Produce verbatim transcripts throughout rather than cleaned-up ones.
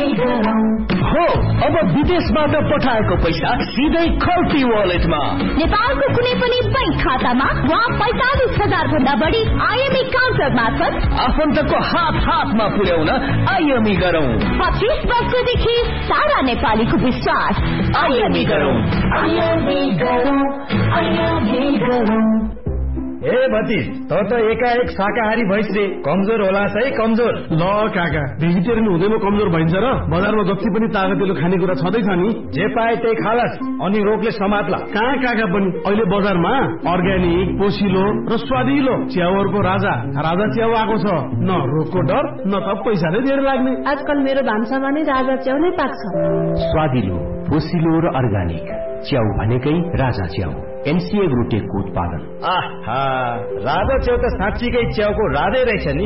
हो अब विदेशबाट पठाएको पैसा सिधै खल्ती वालेटमा नेपालको कुनै पनि बैंक खातामा वा पैंतालिस हजार भन्दा बढी आईएमई काउन्टर मार्फत आफन्तको हात हातमा पुर्याउन आईएमई गरौं। पच्चीस वर्षदेखि सारा नेपालीको विश्वास आईएमई गरौं। आईएमई गरौं। आईएमई गरौं। ए भतिज त त एकाएक शाकाहारी भइस रे, कमजोर होला है कमजोर। ल काका, भेजिटेरियन हुँदैमा कमजोर भइन्छ र? बजारमा जति पनि तागतिलो खानेकुरा छँदैछ नि, जे पाए त्यही खालास अनि रोगले समात्ला। कहाँ काका पनि अहिले बजारमा अर्ग्यानिक, पोसिलो र स्वादिलो च्याउहरूको राजा राजा च्याउ आएको छ। न रोगको डर न त पैसा नै धेरै लाग्ने। आजकल मेरो भान्सामा नै राजा च्याउ नै पाक्छ। स्वादिलो, पोसिलो र अर्ग्यानिक च्याउ भनेकै राजा च्याउ, एनसीए ग्रुटेकको उत्पादन। आहा, राजा च्याउ त साँच्चीकै च्याउको राजै रहेछ नि।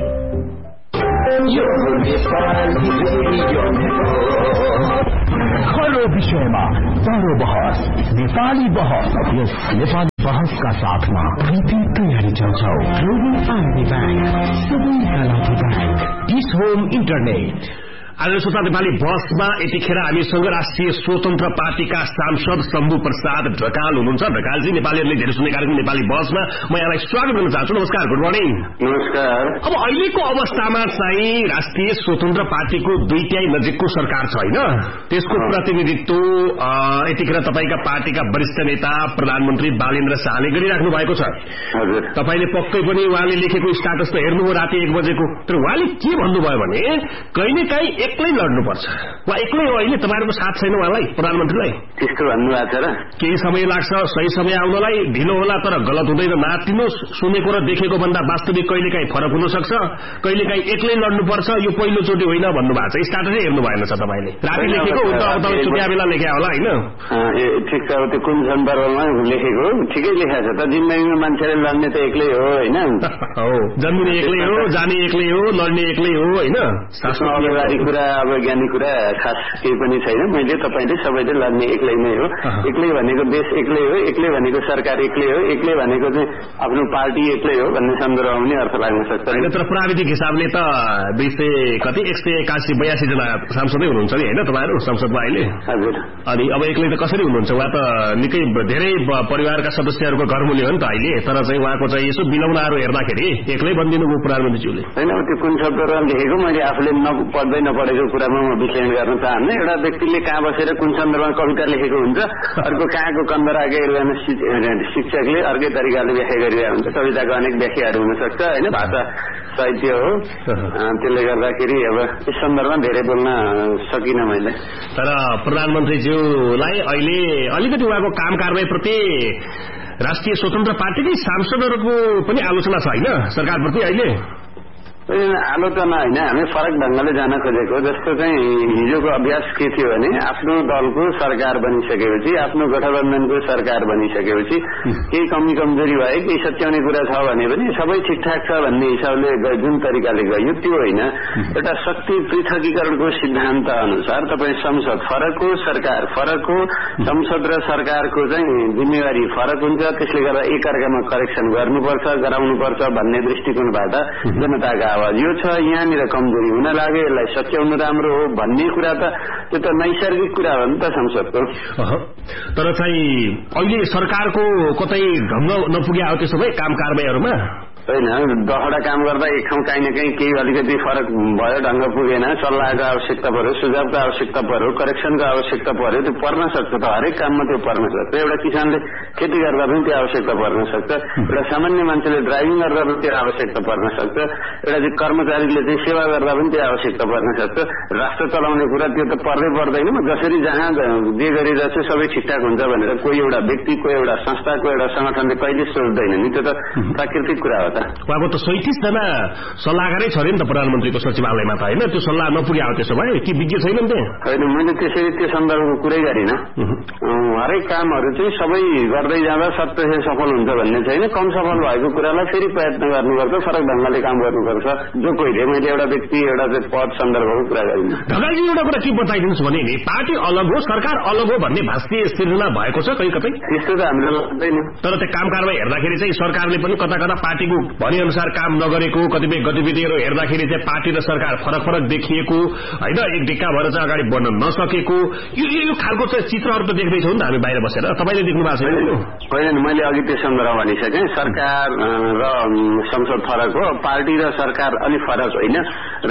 हर विषयमा चाँडो बहस, नेपाली बहस। यस नेपाली बहसका साथमा कृति तयारी चल्छौ। ग्लोबल आर्मी ब्याङ्क, सबैका लागि ब्याङ्क। Dish home internet. आज सोचा नेपाली बसमा यतिखेर हामीसँग राष्ट्रिय स्वतन्त्र पार्टीका सांसद शम्भु प्रसाद ढकाल हुनुहुन्छ। ढकालजी, नेपालीहरूले धेरै सुन्ने कार्यक्रम नेपाली बसमा म यहाँलाई स्वागत गर्न चाहन्छु। नमस्कार, गुड मर्निङ। नमस्कार। अब अहिलेको अवस्थामा चाहिँ राष्ट्रिय स्वतन्त्र पार्टीको दुईटाई नजिकको सरकार छ होइन, त्यसको प्रतिनिधित्व यतिखेर तपाईँका पार्टीका वरिष्ठ नेता प्रधानमन्त्री बालेन्द्र शाहले गरिराख्नु भएको छ। हजुर, तपाईँले पक्कै पनि उहाँले लेखेको स्टाटस त हेर्नुभयो राति एक बजेको। तर उहाँले के भन्नुभयो भने कहिलेकाहीँ एक्लै लड्नुपर्छ, वा एक्लै हो अहिले तपाईँहरूको साथ छैन उहाँलाई, प्रधानमन्त्रीलाई त्यस्तो भन्नुभएको छ र? केही समय लाग्छ सही समय आउनलाई, ढिलो होला तर गलत हुँदैन नआत्तिनुहोस्। सुनेको र देखेको भन्दा वास्तविक कहिलेकाहीँ फरक हुन सक्छ, कहिलेकाहीँ एक्लै लड्नुपर्छ, यो पहिलोचोटि होइन भन्नुभएको छ। स्टाटसै हेर्नु भएन छ तपाईँले, राति लेखेको हो त, अब तपाईँ सुत्या बेला लेखे होला होइन? ठिक छ, त्यो कुन सन्दर्भमा लेखेको ठिकै लेखाएको छ त। जिन्दगीमा मान्छेले लड्ने त एक्लै हो होइन? हो, जन्मिने एक्लै हो, जाने एक्लै हो, लड्ने एक्लै हो होइन? अब ज्ञानी कुरा खास केही पनि छैन। मैले तपाईँले सबैले लड्ने एक्लै नै हो। एक्लै भनेको देश एक्लै हो, एक्लै भनेको सरकार एक्लै हो, एक्लै भनेको चाहिँ आफ्नो पार्टी एक्लै हो भन्ने सन्दर्भमा पनि अर्थ लाग्न सक्छ। तर प्राविधिक हिसाबले त दुई सय कति एक सय एकासी बयासी जना सांसदै हुनुहुन्छ नि होइन तपाईँहरू संसदमा अहिले? हजुर। अनि अब एक्लै त कसरी हुनुहुन्छ? उहाँ त निकै धेरै परिवारका सदस्यहरूको घरमुली हो नि त अहिले, तर चाहिँ उहाँको चाहिँ यसो बिलौनाहरू हेर्दाखेरि एक्लै बनिदिनुभयो प्रधानमन्त्रीज्यूले होइन? त्यो कुन शब्दमा लेखेको मैले आफूले पढ्दै नपढेको कुरामा म विश्लेषण गर्न चाहन्न। एउटा व्यक्तिले कहाँ बसेर कुन सन्दर्भमा कविता लेखेको हुन्छ, अर्को कहाँको कन्दराकै शिक्षकले अर्कै तरिकाले व्याख्या गरिरहेको हुन्छ। कविताको अनेक व्याख्याहरू हुन सक्छ होइन, भाषा साहित्य हो। त्यसले गर्दाखेरि अब यस सन्दर्भमा धेरै बोल्न सकिनँ मैले। तर प्रधानमन्त्रीज्यूलाई अहिले अलिकति उहाँको काम कारबाहीप्रति राष्ट्रिय स्वतन्त्र पार्टीकै सांसदहरूको पनि आलोचना छ होइन सरकारप्रति अहिले? आलोचना होइन, हामी फरक ढंगले जान खोजेको। जस्तो चाहिँ हिजोको अभ्यास के थियो भने आफ्नो दलको सरकार बनिसकेपछि, आफ्नो गठबन्धनको सरकार बनिसकेपछि केही कमी कमजोरी भए, केही सच्याउने कुरा छ भने पनि सबै ठिकठाक छ भन्ने हिसाबले जुन तरिकाले गयो त्यो होइन। एउटा शक्ति पृथकीकरणको सिद्धान्त अनुसार तपाईँ संसद फरक हो, सरकार फरक हो, संसद र सरकारको चाहिँ जिम्मेवारी फरक हुन्छ। त्यसले गर्दा एकअर्कामा करेक्सन गर्नुपर्छ, गराउनुपर्छ भन्ने दृष्टिकोणबाट जनताका आवाज यो छ। यहाँनिर कमजोरी हुन लाग्यो, यसलाई सच्याउनु राम्रो हो भन्ने कुरा त त्यो त नैसर्गिक कुरा हो नि त संसदको। तर चाहिँ अहिले सरकारको कतै ढङ्ग नपुग्या हो त्यसो भए काम कारबाहीहरूमा? होइन, दहडा काम गर्दा एक ठाउँ काहीँ न काहीँ केही अलिकति फरक भयो, ढङ्ग पुगेन, सल्लाहको आवश्यकता पर्यो, सुझावको आवश्यकता पर्यो, करेक्सनको आवश्यकता पर्यो, त्यो पर्न सक्छ त। हरेक काममा त्यो पर्न सक्छ। एउटा किसानले खेती गर्दा पनि त्यो आवश्यकता पर्न सक्छ, एउटा सामान्य मान्छेले ड्राइभिङ गर्दा पनि त्यो आवश्यकता पर्न सक्छ, एउटा चाहिँ कर्मचारीले चाहिँ सेवा गर्दा पनि त्यो आवश्यकता पर्न सक्छ। राष्ट्र चलाउने कुरा त्यो त पर्दै पर्दैन। जसरी जहाँ जे गरिरहेको छ सबै ठिकठाक हुन्छ भनेर कोही एउटा व्यक्ति, कोही एउटा संस्था, कोही एउटा संगठनले कहिले सोच्दैन नि। त्यो त प्राकृतिक कुरा हो। उहाँको त सैतिस जना सल्लाहकारै छ अरे नि त प्रधानमन्त्रीको सचिवालयमा त होइन? त्यो सल्लाह नपुग्या हो त्यसो भए कि विज्ञ छैन नि त? होइन, मैले त्यसरी त्यो सन्दर्भको कुरै गरिनँ। हरेक कामहरू चाहिँ सबै गर्दै जाँदा शत प्रतिशत सफल हुन्छ भन्ने छैन। कम सफल भएको कुरालाई फेरि प्रयत्न गर्नुपर्छ, फरक ढङ्गले काम गर्नुपर्छ। जो कोहीले मैले एउटा व्यक्ति एउटा चाहिँ पद सन्दर्भको कुरा गरिनँ। ढकालजी, एउटा कुरा के बताइदिनुहोस् भने नि पार्टी अलग हो, सरकार अलग हो भन्ने भाष्य सिर्जना भएको छ कहीँ कतै? त्यस्तो त हामीले लाग्दैन। तर त्यो काम कारबाही हेर्दाखेरि चाहिँ सरकारले पनि कता कता पार्टीको भने अनुसार काम नगरेको, कतिपय गतिविधिहरू हेर्दाखेरि चाहिँ पार्टी र सरकार फरक फरक देखिएको होइन, एक ढिक्का भएर चाहिँ अगाडि बढ्न नसकेको यो यो खालको चाहिँ चित्रहरू त देख्दैछौँ नि त हामी बाहिर बसेर। तपाईँले देख्नु भएको छैन? होइन, मैले अघि त्यो सन्दर्भमा भनिसकेँ, सरकार र संसद फरक हो, पार्टी र सरकार अलिक फरक होइन। र